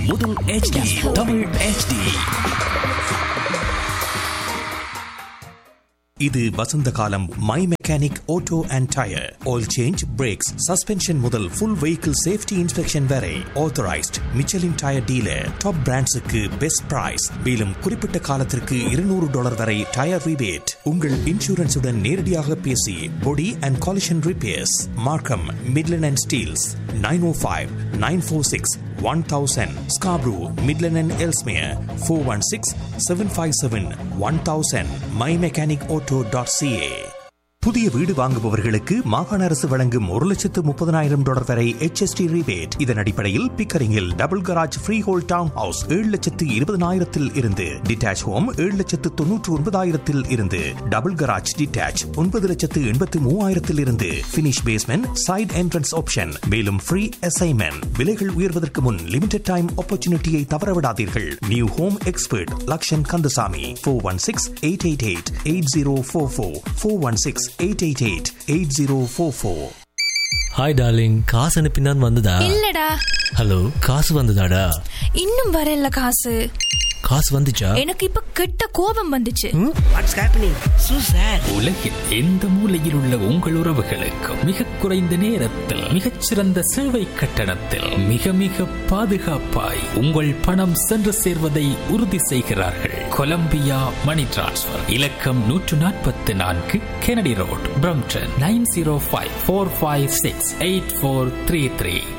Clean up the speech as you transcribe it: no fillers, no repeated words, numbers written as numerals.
முதல் HD Tamil HD. இது வசந்த காலம். My mechanic auto and tyre oil change, breaks, suspension முதல் ஃபுல் வெஹிக்கிள் சேஃப்டி இன்ஸ்பெக்ஷன் வரை authorised Michelin tyre dealer. Top பிராண்ட்ஸுக்கு best price. மேலும் குறிப்பிட்ட காலத்திற்கு $200 வரை டயர் ரிபேட். உங்கள் இன்சூரன்ஸுடன் நேரடியாக பேசி பொடி அண்ட் காலிஷன் ரிப்பேர்ஸ். மார்க்கம், Midland and Steeles. 905-946-1000. Scarborough, Midland and Ellesmere. 416-757-1000. mymechanicauto.ca. புதிய வீடு வாங்குபவர்களுக்கு மாகாண அரசு வழங்கும் $1,30,000 வரை HST ரிபேட். இதன் அடிப்படையில் பிக்கரிங்கில் double garage free whole down house $7,20,000 இருந்து, டிட்டாச் ஹோம் $7,99,000 இருந்து, டபுள் கராஜ் டிட்டாச் $9,83,000 இருந்து, finish basement side entrance option. மேலும் ஃப்ரீ அசைன்மெண்ட். விலைகள் உயர்வதற்கு முன் லிமிடெட் டைம் ஆப்பர்ச்சுனிட்டியை தவறவிடாதீர்கள். New home expert Lakshan Kandasamy. 416-888-8044 416-888-8044. Hi darling, காசு அனுப்பினான் வந்ததா? இல்லடா. ஹலோ, காசு வந்ததாடா? இன்னும் வரல. காசு வந்துச்சா? எனக்கு இப்ப கெட்ட கோபம் வந்துச்சு. What's happening சூசர்? உலகில் எந்த மூலையில் உள்ள உங்கள் உறவுகளுக்கு மிக குறைந்த நேரத்தில் மிகச்சிறந்த சேவை கட்டணத்தில் மிக மிக பாதுகாப்பாய் உங்கள் பணம் சென்று சேர்வதை உறுதி செய்கிறார்கள். கொலம்பியா மணி டிரான்ஸ்ஃபர். இலக்கம் 144 கெனடி ரோட், பிரம்ப்டன். 905-456-8433.